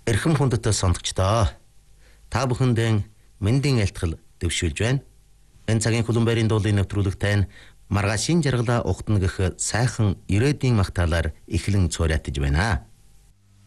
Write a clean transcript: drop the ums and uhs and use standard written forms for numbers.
Эрхэм хүндэт сонсогчдоо та бүхэндээ мэндийн айлтгал дэвшүүлж байна. Энэ цагийн хөлбөмбөрийн дуулын нэвтрүүлэгтээ маргаашийн жаргалаа ухтна гэх сайхан ирээдүйн магтаалаар эхлэн цуурайтаж байна.